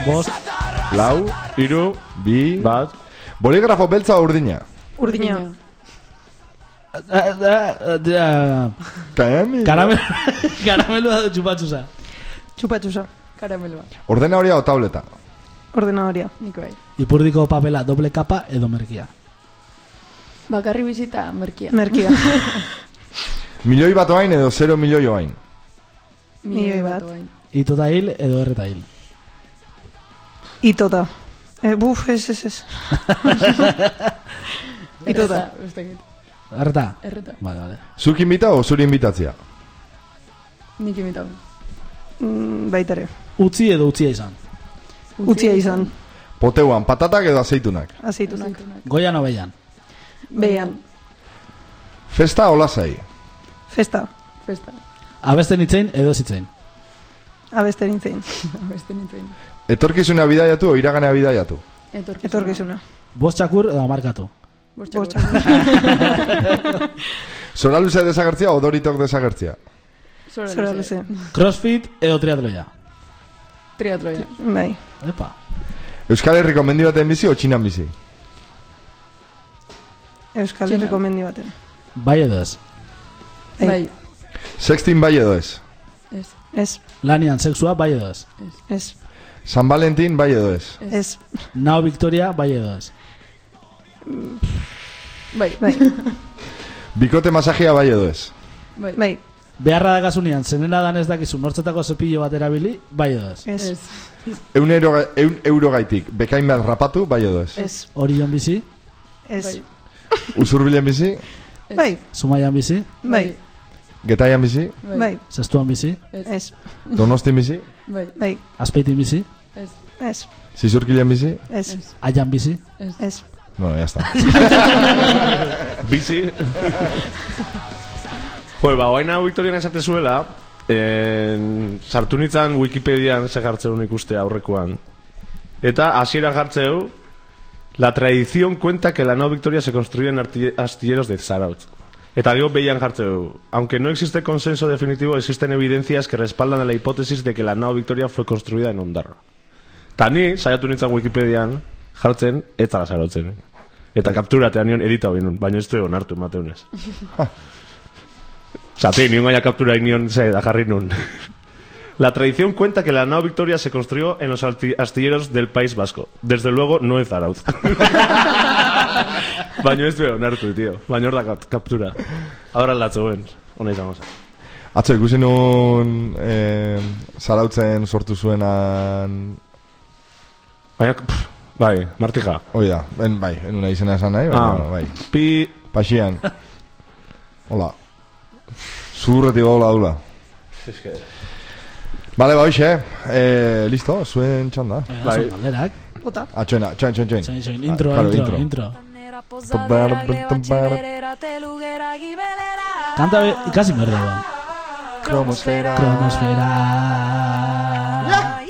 Bost. Lau. Hiru. Bi. Bat. Boligrafo beltza o urdina? Urdina. Karameloa edo txupatxusa? Txupatxusa. Karameloa. Ordenadoria o tableta? Ordenadoria. Nik bai. Ipurdiko papela doble kapa edo merkia? Bakarri bizita merkia. Merkia. Milioi bat oain edo 0 milioi oain? Milioi bat. Itota hil edo erreta hil? Itota. Buf, ez. Itota. Erreta? Erreta. Vale. Zuk inbita o zuri inbitatzia? Nik imitau. Baitare. Utzi edo utzia izan? Utzia izan. Poteuan, patatak edo azeitunak? Azeitunak. Goian o beian? Beian. Festa o lasai? Festa. Abesten itzein edo zitzein? Abeste nintzen. Etorkizuna bidaiatu o iraganea bidaiatu? Etorkizuna. Bost txakur edo markatu? Bost txakur. Zora luze desagertzia o doritok desagertzia? Zora luze. Crossfit edo triatloia? Triatloia. Bai. Epa. Euskal Herriko mendi baten bizi o Txinan bizi? Euskal Herriko mendi baten. Bai edo ez? Bai. Sextin bai edo ez? Ez. Lanian sexua bai edo ez? Ez. San Valentin bai edo ez? Ez. Nao Victoria bai edo ez? Bai. Bikote masajia bai edo ez? Bai. Beharra dakasunean, zenena dan ez dakizu nortzetako zepillo bat erabili, bai edo ez? Ez. 100 euro gaitik, bekain behar rapatu, bai edo ez? Ez. Orion bizi? Ez. Usurbilen bizi? Bai. Zumaian bizi? Bai. Getaian bizi? Bai. Zestuan bizi? Ez. Donostin bizi? Bai. Azpeitin bizi? Ez. Zizurkilen bizi? Ez. Aian bizi? Ez. Bueno, ya está. Bizi. Pues baina Victorian esate zuela, sartu nintzen Wikipedian segartzeun ikuste aurrekoan. Eta hasiera jartzeu, la tradición cuenta que la nao Victoria se construyó en astilleros de Zarautz. Eta gero veían jartzeu, aunque no existe consenso definitivo, existen evidencias que respaldan la hipótesis de que la nao Victoria fue construida en Ondarro. Ta ni, saiatu nintzen Wikipedian jartzen, ez zara zarautzen. Eta kapturatean nion editau ginen, baina ez du onartu emateunez. Zate, nion gaia kaptura nion da jarri nun. La tradición cuenta que la nao Victoria se construyó en los astilleros del País Vasco. Desde luego, no en Zarautz. Baina ez du onartu, tío. Baina hor da kaptura. Ahora aldatzuen, ona izango zen. Atzo, ikusi nun Zarautzen sortu zuenan... Baina, bai, Martija. Oida, bai, enuna izena esan nahi, bai. Pi... Paxian. Hola. Zurretik hola dula. Vale, ba, hoxe, listo, zuen txanda. Bai. Galderak. Ota. Txoin. Intro. Kanta ikasi berda da. Kromosfera.